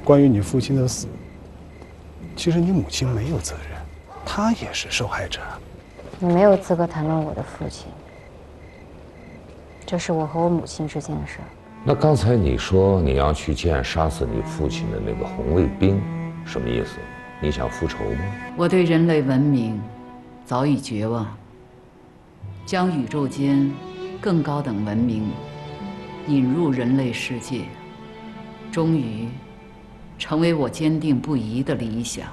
关于你父亲的死，其实你母亲没有责任，她也是受害者。 你没有资格谈论我的父亲，这是我和我母亲之间的事儿。 那刚才你说你要去见杀死你父亲的那个红卫兵，什么意思？你想复仇吗？ 我对人类文明早已绝望，将宇宙间更高等文明引入人类世界，终于成为我坚定不移的理想。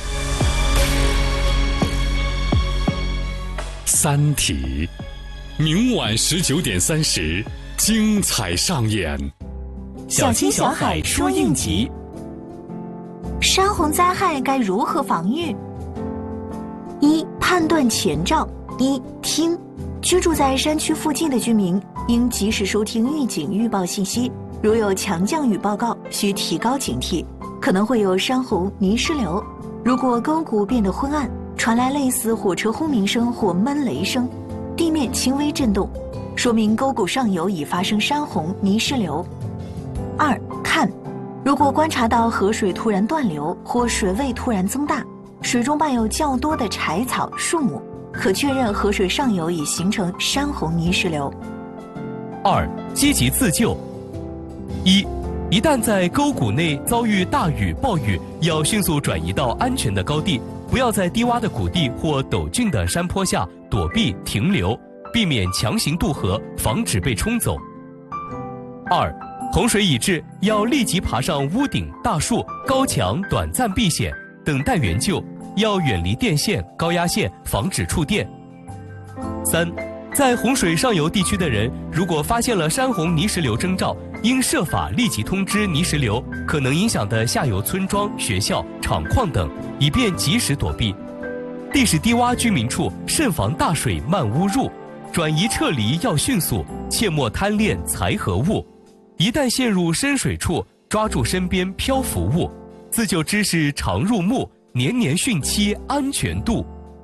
三体，明晚19:30，精彩上演。 小青小海说应急。 山洪灾害该如何防御？一、判断前兆。一、听。居住在山区附近的居民应及时收听预警预报信息，如有强降雨报告，需提高警惕，可能会有山洪、泥石流。如果沟谷变得昏暗，传来类似火车轰鸣声或闷雷声，地面轻微震动，说明沟谷上游已发生山洪、泥石流。二、看。如果观察到河水突然断流或水位突然增大，水中伴有较多的柴草、树木，可确认河水上游已形成山洪泥石流。 二、积极自救。一旦在沟谷内遭遇大雨、暴雨，要迅速转移到安全的高地，不要在低洼的谷地或陡峻的山坡下躲避停留，避免强行渡河，防止被冲走。二、洪水已至，要立即爬上屋顶、大树、高墙，短暂避险，等待援救。要远离电线、高压线，防止触电。三、在洪水上游地区的人，如果发现了山洪泥石流征兆，应设法立即通知泥石流可能影响的下游村庄、学校、厂矿等，以便及时躲避。地势低洼居民处，慎防大水漫屋入，转移撤离要迅速，切莫贪恋财和物。一旦陷入深水处，抓住身边漂浮物。自救知识常入目，年年汛期安全度。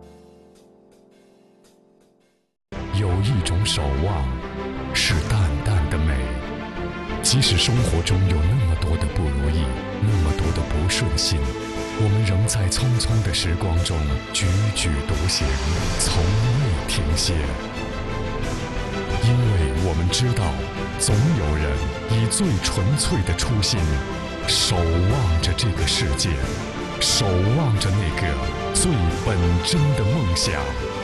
有一种守望，是淡淡的美。即使生活中有那么多的不如意，那么多的不顺心，我们仍在匆匆的时光中踽踽独行，从未停歇。因为我们知道，总有人以最纯粹的初心，守望着这个世界，守望着那个最本真的梦想。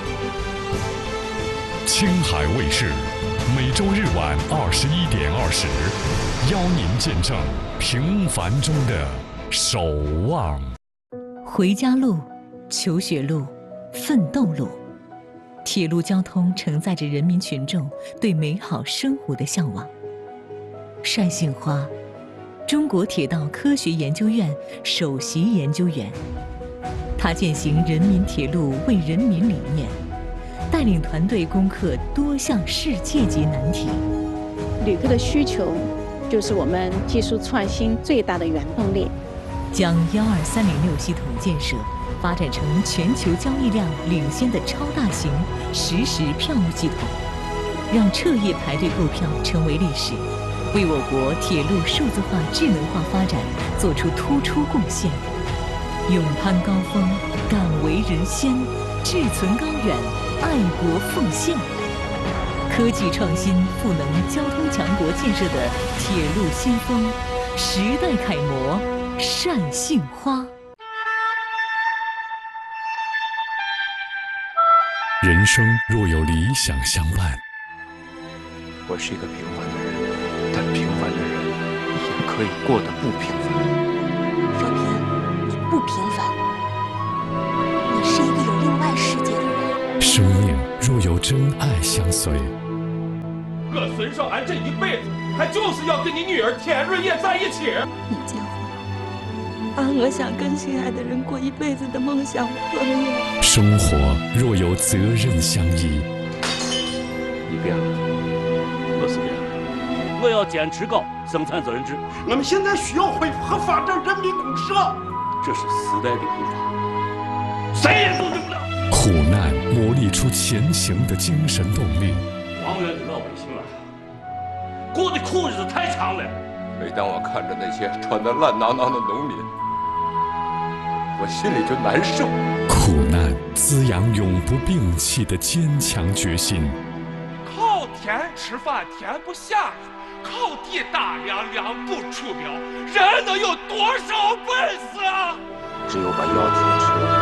青海卫视每周日晚21:20，邀您见证平凡中的守望。 回家路、求学路、奋斗路，铁路交通承载着人民群众对美好生活的向往。单杏花，中国铁道科学研究院首席研究员，他践行人民铁路为人民理念，带领团队攻克多项世界级难题。 旅客的需求就是我们技术创新最大的原动力。 将12306系统建设发展成全球交易量领先的超大型实时票务系统，让彻夜排队购票成为历史，为我国铁路数字化、智能化发展做出突出贡献。勇攀高峰，敢为人先，志存高远，爱国奉献。科技创新赋能交通强国建设的铁路先锋，时代楷模单杏花。 人生若有理想相伴， 我是一个平凡的人，但平凡的人也可以过得不平凡。 若平，你不平凡，你是一个有另外世界的人。 生命若有真爱相随， 我孙少安这一辈子，他就是要跟你女儿田润叶在一起。 你结婚，阿娥想跟心爱的人过一辈子的梦想破灭。 生活若有责任相依， 你变了，我是变了。我要坚持搞生产责任制。 我们现在需要恢复和发展人民公社， 这是时代的步伐，谁也阻止不了。 苦难磨砺出前行的精神动力。 王源的老百姓啊，过的苦日子太长了， 每当我看着那些穿得烂囊囊的农民，我心里就难受。 苦难滋养永不摒弃的坚强决心。 靠天吃饭天不下雨，靠地打粮粮不出苗，人能有多少本事啊？ 只有把腰挺直。